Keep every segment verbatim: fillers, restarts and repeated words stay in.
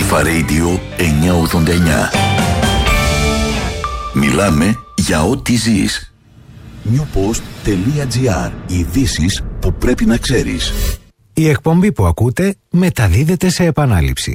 Αλφα Radio εννιακόσια ογδόντα εννιά. Μιλάμε για ό,τι ζεις. newpost.gr. Ειδήσεις που πρέπει να ξέρεις. Η εκπομπή που ακούτε μεταδίδεται σε επανάληψη.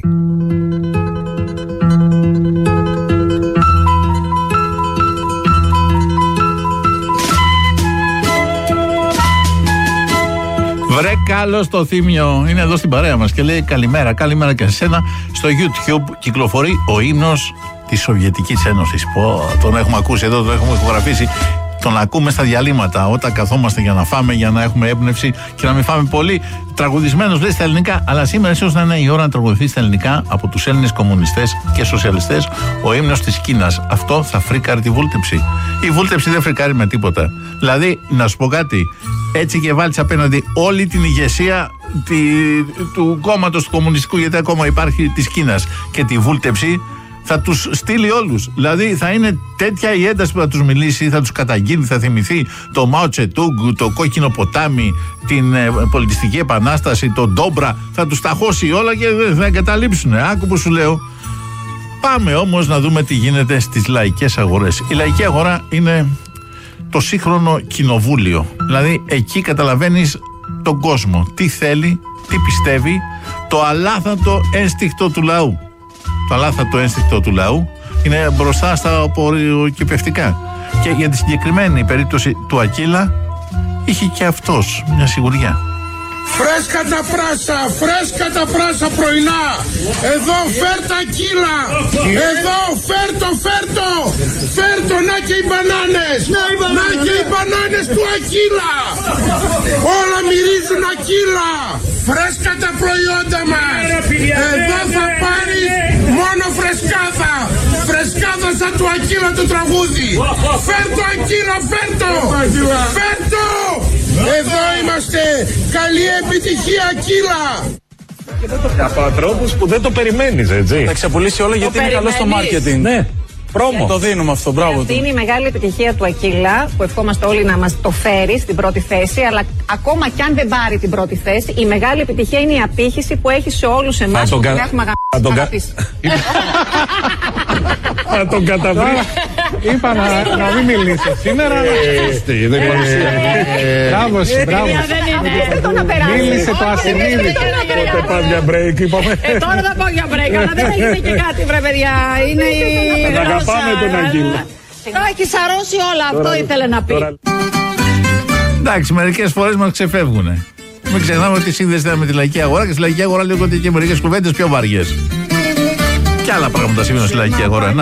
Βρε καλώς το Θήμιο είναι εδώ στην παρέα μας και λέει καλημέρα, καλημέρα και σε σένα. Στο YouTube κυκλοφορεί ο ύμνος της Σοβιετικής Ένωσης. Πω, τον έχουμε ακούσει εδώ, τον έχουμε ηχογραφήσει. Τον ακούμε στα διαλύματα όταν καθόμαστε για να φάμε, για να έχουμε έμπνευση και να μην φάμε πολύ. Τραγουδισμένος λέει στα ελληνικά, αλλά σήμερα ίσως να είναι η ώρα να τραγουδηθεί στα ελληνικά από τους Έλληνες κομμουνιστές και σοσιαλιστές ο ύμνος της Κίνας. Αυτό θα φρίκαρει τη βούλτεψη. Η βούλτεψη δεν φρικάρει με τίποτα. Δηλαδή, να σου πω κάτι, έτσι και βάλεις απέναντι όλη την ηγεσία τη, του κόμματος του κομμουνιστικού, γιατί ακόμα υπάρχει, της Κίνας, και τη βούλτεψη, θα τους στείλει όλους. Δηλαδή θα είναι τέτοια η ένταση που θα τους μιλήσει, θα τους καταγγείλει, θα θυμηθεί το Μάο Τσετούγκ, το κόκκινο ποτάμι, την ε, πολιτιστική επανάσταση, τον Ντόμπρα, θα τους ταχώσει όλα και θα εγκαταλείψουν. Άκου που σου λέω. Πάμε όμως να δούμε τι γίνεται στις λαϊκές αγορές. Η λαϊκή αγορά είναι το σύγχρονο κοινοβούλιο. Δηλαδή εκεί καταλαβαίνεις τον κόσμο, τι θέλει, τι πιστεύει, το αλάθατο ένστικτο του λαού. Το αλάθατο ένστικτο του λαού είναι μπροστά στα απορροκυπευτικά. Και για τη συγκεκριμένη περίπτωση του Ακύλα είχε και αυτός μια σιγουριά. Φρέσκα τα πράσα, φρέσκα τα πράσα πρωινά. Εδώ φέρτα Ακύλα. Εδώ φέρτο, φέρτο. Φέρτο, να και οι μπανάνες. Να και οι μπανάνες του Ακύλα. Όλα μυρίζουν Ακύλα. Φρέσκα τα προϊόντα μας. Εδώ θα πάρεις μόνο φρεσκάδα. Φρεσκάδα σαν του Ακύλα το τραγούδι. Φέρτο Ακύλα, φέρτο. Φέρτο. Εδώ είμαστε. Καλή επιτυχία Ακύλα. Από ανθρώπους που δεν το περιμένεις, έτσι. Θα ξεπουλήσει όλο γιατί είναι καλό στο μάρκετινγκ. Ναι. Πρόμο. Το δίνουμε αυτό, μπράβο. Αυτή είναι η μεγάλη επιτυχία του Ακύλα, που ευχόμαστε όλοι να μας το φέρει στην πρώτη θέση. Αλλά ακόμα κι αν δεν πάρει την πρώτη θέση, η μεγάλη επιτυχία είναι η απήχηση που έχει σε όλους εμάς που κα... την έχουμε αγαπήσει. Θα τον καταβρει. Είπα να μην μιλήσω σήμερα. Δεν Μπράβο, μπράβο. Μίλησε το ασυνείδητο. Πότε πας για break, είπαμε. Τώρα θα πάω για break, αλλά δεν έγινε και κάτι, βρε παιδιά. Είναι η... Να αγαπάμε τον Ακύλα. Τώρα έχει σαρώσει όλα, αυτό ήθελε να πει. Εντάξει, μερικές φορές μας ξεφεύγουνε. Μην ξεχνάμε ότι σύνδεσαι με τη λαϊκή αγορά και στη λαϊκή αγορά λέγονται και μερικές κουβέντες πιο βαριές. Και άλλα πράγματα συμβαίνουν στη λαϊκή αγορά. Να.